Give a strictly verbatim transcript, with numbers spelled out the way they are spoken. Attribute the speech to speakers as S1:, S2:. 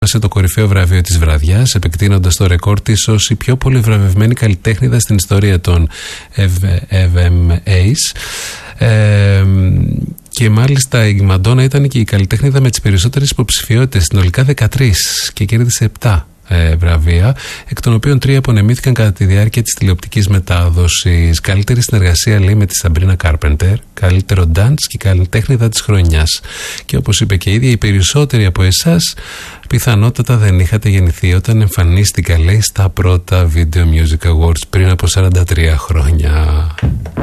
S1: το κορυφαίο βραβείο της βραδιάς, επεκτείνοντας το ρεκόρ της ως η πιο πολύ βραβευμένη καλλιτέχνηδα στην ιστορία των Βι Εμ Έις. Ε, και μάλιστα η Μαντόνα ήταν και η καλλιτέχνηδα με τις περισσότερες υποψηφιότητες, συνολικά δεκατρείς, και κέρδισε επτά ε, βραβεία, εκ των οποίων τρία απονεμήθηκαν κατά τη διάρκεια της τηλεοπτικής μετάδοσης. Καλύτερη συνεργασία, λέει, με τη Σαμπρίνα Κάρπεντερ, καλύτερο dance και καλλιτέχνηδα της χρονιάς. Και όπως είπε και η ίδια, οι περισσότεροι από εσάς πιθανότατα δεν είχατε γεννηθεί όταν εμφανίστηκα, λέει, στα πρώτα Video Music Awards πριν από σαράντα τρία χρόνια.